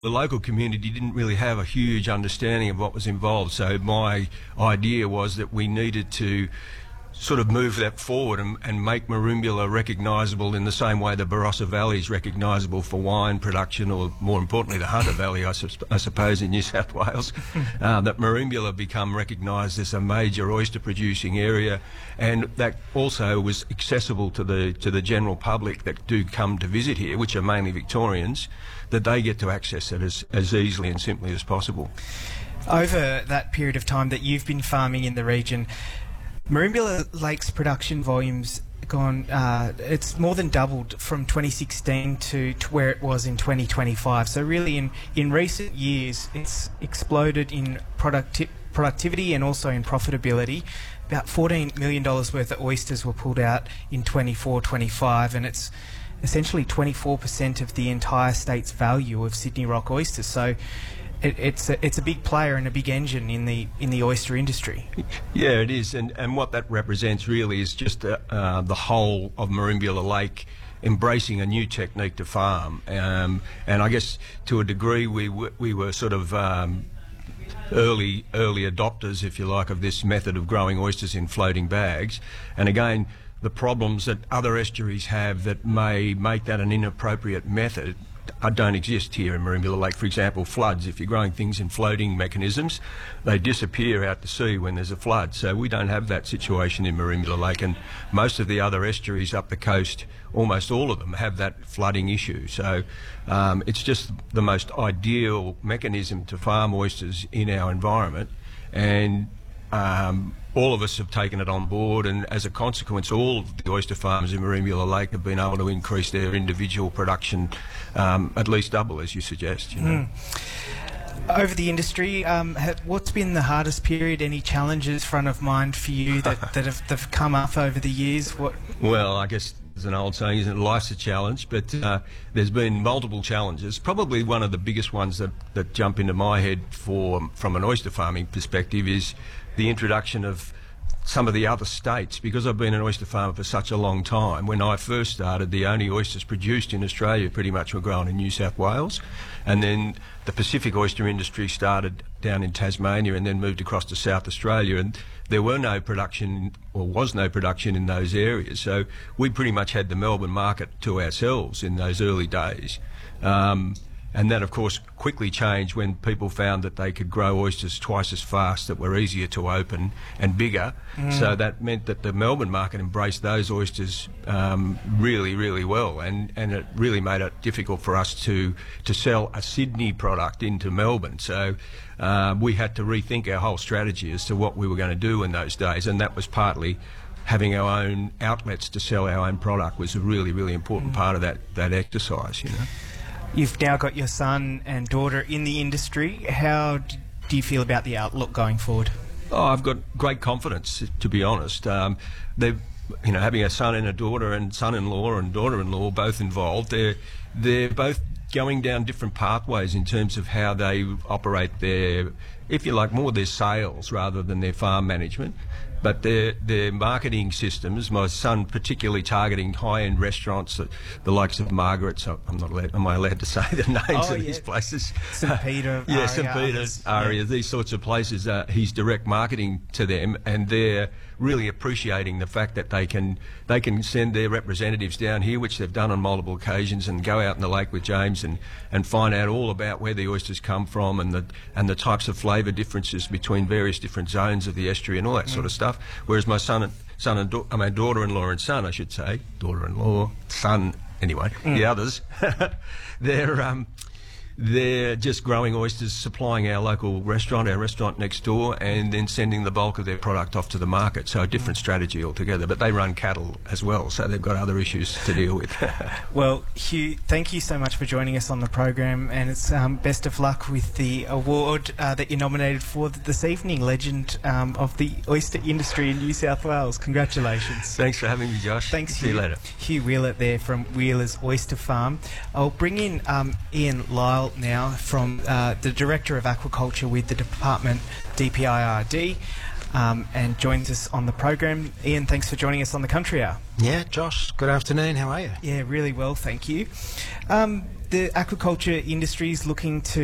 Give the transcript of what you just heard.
The local community didn't really have a huge understanding of what was involved, so my idea was that we needed to sort of move that forward and make Merimbula recognisable in the same way the Barossa Valley is recognisable for wine production, or more importantly the Hunter Valley, I suppose, in New South Wales, that Merimbula become recognised as a major oyster producing area, and that also was accessible to the general public that do come to visit here, which are mainly Victorians, that they get to access it as easily and simply as possible. Over that period of time that you've been farming in the region, Merimbula Lake's production volumes it's more than doubled from 2016 to where it was in 2025. So really in recent years it's exploded in productivity and also in profitability. About $14 million worth of oysters were pulled out in 24-25, and it's essentially 24% of the entire state's value of Sydney Rock oysters. So it's a big player and a big engine in the oyster industry. Yeah, it is, and what that represents really is just the whole of Merimbula Lake embracing a new technique to farm, and I guess to a degree we were sort of early adopters, if you like, of this method of growing oysters in floating bags. And again, the problems that other estuaries have that may make that an inappropriate method don't exist here in Merimbula Lake. For example, floods. If you're growing things in floating mechanisms, they disappear out to sea when there's a flood. So we don't have that situation in Merimbula Lake, and most of the other estuaries up the coast, almost all of them, have that flooding issue. So it's just the most ideal mechanism to farm oysters in our environment, and all of us have taken it on board, and as a consequence all of the oyster farmers in Merimbula Lake have been able to increase their individual production at least double, as you suggest. You know. Over the industry, what's been the hardest period? Any challenges front of mind for you that have come up over the years? Well, I guess there's an old saying, isn't it? Life's a challenge, but there's been multiple challenges. Probably one of the biggest ones that jump into my head from an oyster farming perspective is the introduction of some of the other states. Because I've been an oyster farmer for such a long time, when I first started, the only oysters produced in Australia pretty much were grown in New South Wales, and then the Pacific oyster industry started down in Tasmania and then moved across to South Australia, and there were no production, or was no production, in those areas. So we pretty much had the Melbourne market to ourselves in those early days. And that, of course, quickly changed when people found that they could grow oysters twice as fast, that were easier to open and bigger. So that meant that the Melbourne market embraced those oysters really, really well, and it really made it difficult for us to sell a Sydney product into Melbourne. So we had to rethink our whole strategy as to what we were going to do in those days, and that was partly having our own outlets to sell our own product was a really, really important part of that exercise, you know. You've now got your son and daughter in the industry. How do you feel about the outlook going forward? Oh, I've got great confidence, to be honest. They've, having a son and a daughter, and son-in-law and daughter-in-law both involved, they're both going down different pathways in terms of how they operate their, if you like, more their sales rather than their farm management. But their marketing systems, my son particularly targeting high-end restaurants, the likes of Margaret's. Am I allowed to say the names of these places? St. Peter, yeah, Aria, St. Peter, Aria, these sorts of places. He's direct marketing to them, and they're really appreciating the fact that they can send their representatives down here, which they've done on multiple occasions, and go out in the lake with James and find out all about where the oysters come from, and the types of flavour differences between various different zones of the estuary and all that sort of stuff. Whereas my daughter-in-law and son, I should say, daughter-in-law, son, anyway, the others, they're just growing oysters, supplying our local restaurant, our restaurant next door, and then sending the bulk of their product off to the market. So a different strategy altogether. But they run cattle as well, so they've got other issues to deal with. Well, Hugh, thank you so much for joining us on the program, and it's best of luck with the award that you're nominated for this evening, Legend of the Oyster Industry in New South Wales. Congratulations. Thanks for having me, Josh. Thanks, See you later. Hugh Wheeler there from Wheeler's Oyster Farm. I'll bring in Ian Lyle now from the Director of Aquaculture with the Department DPIRD, and joins us on the program. Ian, thanks for joining us on the Country Hour. Yeah, Josh, good afternoon. How are you? Yeah, really well, thank you. the aquaculture industry is looking to